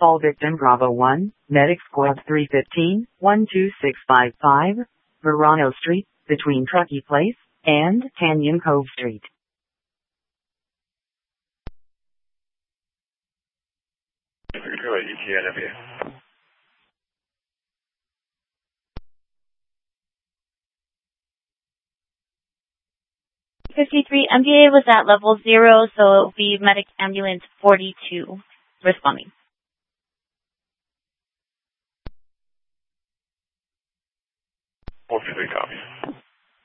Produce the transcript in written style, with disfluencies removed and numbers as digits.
All victim Bravo 1, Medic Squad 315, 12655, Verano Street, between Truckee Place and Canyon Cove Street. Go ahead, ETNW. 53 MDA was at level 0, so it will be Medic Ambulance 42 responding. 453 copies.